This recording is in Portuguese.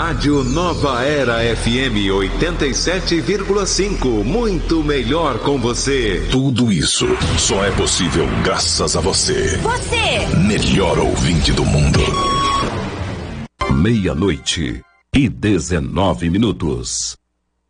Rádio Nova Era FM 87,5. Muito melhor com você. Tudo isso só é possível graças a você. Você! Melhor ouvinte do mundo. 00:19.